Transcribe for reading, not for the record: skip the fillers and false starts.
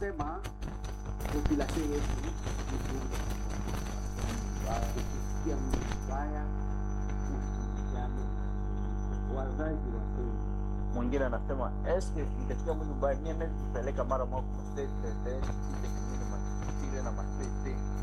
tunasema population yetu ni kubwa. Ukisikia mbaya wazazi wasema. Mwingine anasema nikasikia mwili mbaya, mimi naweza kupeleka mara moja kwa state na masete